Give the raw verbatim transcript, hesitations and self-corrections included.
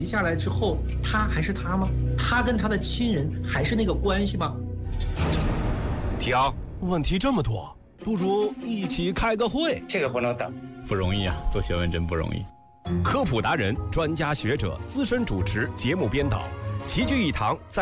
下来之后，他还是他吗？他跟他的亲人还是那个关系吗？ 提昂，问题这么多，不如一起开个会。 这个不能等， 不容易啊，做学问真不容易。 科普达人、专家学者、资深主持、节目编导齐聚一堂。在